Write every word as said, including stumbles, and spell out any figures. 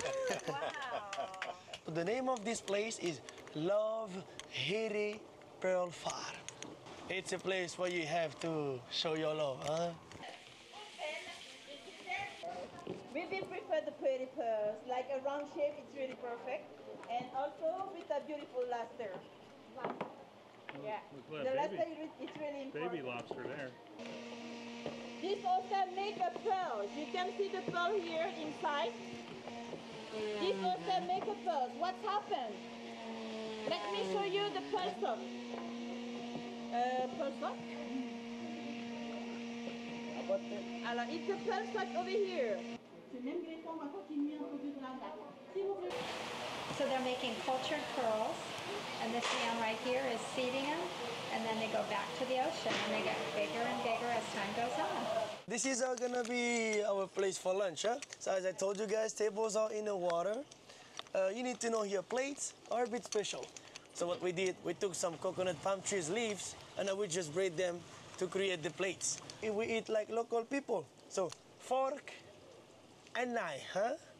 Wow. The name of this place is Love Hiri Pearl Farm. It's a place where you have to show your love, huh? We will prefer the pretty pearls, like a round shape, it's really perfect. And also with a beautiful luster. Yeah, Look, the baby, luster is really important. baby lobster there. This also make a pearls. You can see the pearl here inside. This also make a pearls. What's happened? Let me show you the pearl sock. Uh, pearl sock? Alors, it's a pearl sock over here. So they're making cultured pearls, and this man right here is seeding them, and then they go back to the ocean, and they get bigger and bigger as time goes on. This is uh, gonna be our place for lunch, huh? So as I told you guys, tables are in the water. Uh, you need to know here, plates are a bit special. So what we did, we took some coconut palm trees leaves, and then we just braid them to create the plates. We eat like local people. So fork and knife, huh?